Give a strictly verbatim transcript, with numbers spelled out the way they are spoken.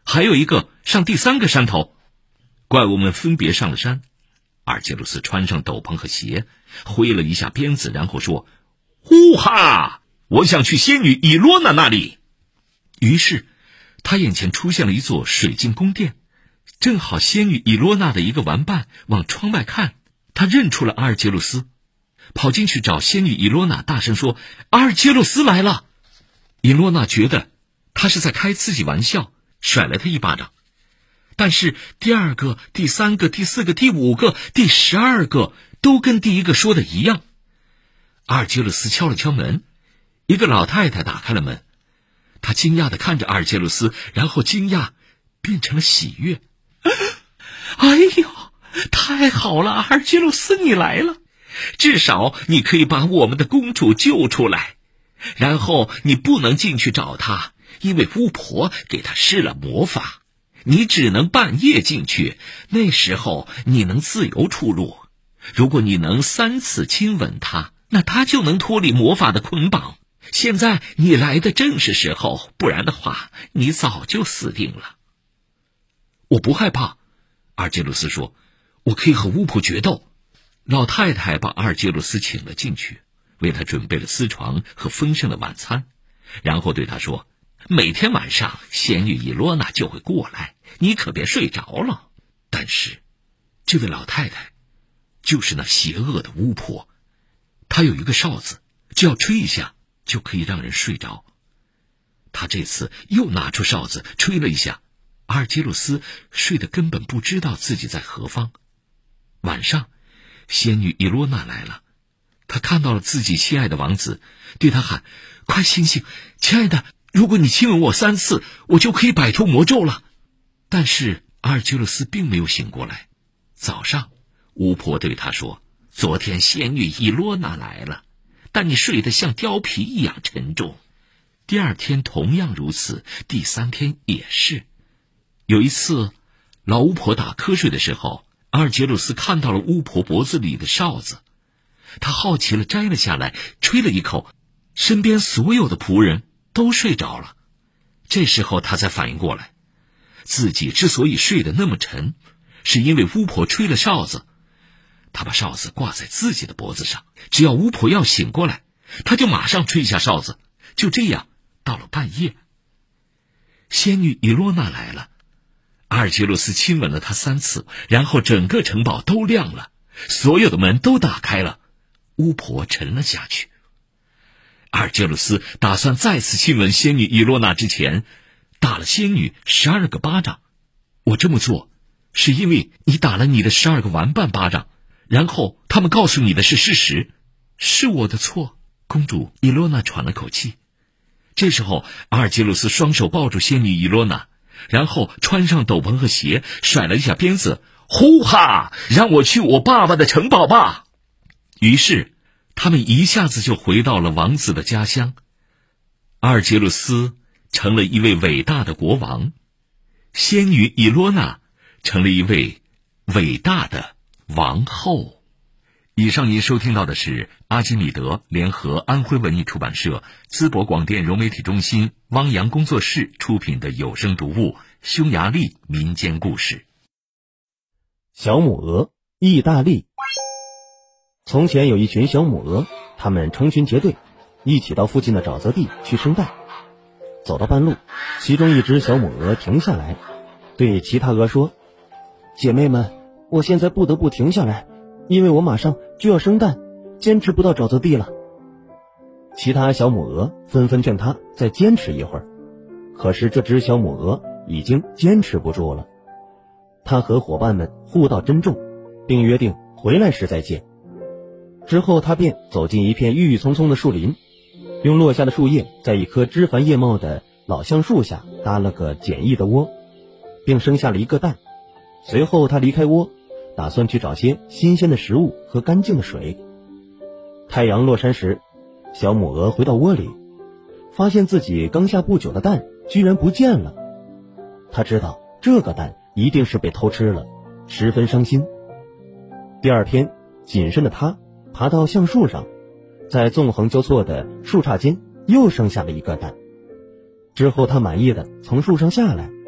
还有一个上第三个山头。怪物们分别上了山，阿尔杰鲁斯穿上斗篷和鞋，挥了一下鞭子，然后说：呼哈，我想去仙女伊洛娜那里。于是他眼前出现了一座水晶宫殿，正好仙女伊洛娜的一个玩伴往窗外看，他认出了阿尔杰鲁斯，跑进去找仙女伊洛娜，大声说：阿尔杰鲁斯来了。伊洛娜觉得他是在开自己玩笑，甩了他一巴掌。但是第二个、第三个、第四个、第五个、第十二个都跟第一个说的一样。阿尔杰鲁斯敲了敲门，一个老太太打开了门，她惊讶地看着阿尔杰鲁斯，然后惊讶变成了喜悦。哎呦，太好了，阿尔杰鲁斯你来了，至少你可以把我们的公主救出来。然后你不能进去找她，因为巫婆给她施了魔法。你只能半夜进去，那时候你能自由出入。如果你能三次亲吻她，那她就能脱离魔法的捆绑。现在你来的正是时候，不然的话你早就死定了。我不害怕，阿尔杰鲁斯说，我可以和巫婆决斗。老太太把阿尔杰鲁斯请了进去，为他准备了私床和丰盛的晚餐，然后对他说：每天晚上仙女伊洛娜就会过来，你可别睡着了。但是这位老太太就是那邪恶的巫婆，她有一个哨子，只要吹一下就可以让人睡着。她这次又拿出哨子吹了一下，阿尔杰鲁斯睡得根本不知道自己在何方。晚上仙女伊洛娜来了，她看到了自己亲爱的王子，对他喊：快醒醒，亲爱的，如果你亲吻我三次，我就可以摆脱魔咒了。但是阿尔杰鲁斯并没有醒过来。早上巫婆对他说：昨天仙女伊洛娜来了，但你睡得像貂皮一样沉重。第二天同样如此，第三天也是。有一次老巫婆打瞌睡的时候，阿尔杰鲁斯看到了巫婆脖子里的哨子，他好奇了摘了下来，吹了一口，身边所有的仆人都睡着了。这时候他才反应过来，自己之所以睡得那么沉，是因为巫婆吹了哨子。他把哨子挂在自己的脖子上，只要巫婆要醒过来，他就马上吹下哨子。就这样到了半夜，仙女伊洛娜来了，阿尔杰鲁斯亲吻了她三次，然后整个城堡都亮了，所有的门都打开了，巫婆沉了下去。阿尔杰鲁斯打算再次亲吻仙女伊洛娜之前，打了仙女十二个巴掌。我这么做是因为你打了你的十二个玩伴巴掌，然后他们告诉你的是事实。是我的错。公主伊洛娜喘了口气。这时候阿尔杰鲁斯双手抱住仙女伊洛娜，然后穿上斗篷和鞋，甩了一下鞭子，呼哈，让我去我爸爸的城堡吧。于是他们一下子就回到了王子的家乡。阿尔杰鲁斯成了一位伟大的国王，仙女伊洛娜成了一位伟大的王后。以上您收听到的是阿基米德联合安徽文艺出版社、淄博广电融媒体中心、汪洋工作室出品的有声读物《匈牙利民间故事》。 小母鹅，意大利。从前有一群小母鹅，它们成群结队，一起到附近的沼泽地去生蛋。走到半路，其中一只小母鹅停下来，对其他鹅说：姐妹们，我现在不得不停下来，因为我马上就要生蛋，坚持不到沼泽地了。其他小母鹅纷纷劝它再坚持一会儿，可是这只小母鹅已经坚持不住了。它和伙伴们互道珍重，并约定回来时再见。之后他便走进一片郁郁葱葱的树林，用落下的树叶在一棵枝繁叶茂的老橡树下搭了个简易的窝，并生下了一个蛋。随后他离开窝，打算去找些新鲜的食物和干净的水。太阳落山时，小母鹅回到窝里，发现自己刚下不久的蛋居然不见了。他知道这个蛋一定是被偷吃了，十分伤心。第二天，谨慎的他爬到橡树上，在纵横交错的树杈间又生下了一个蛋。之后他满意的从树上下来，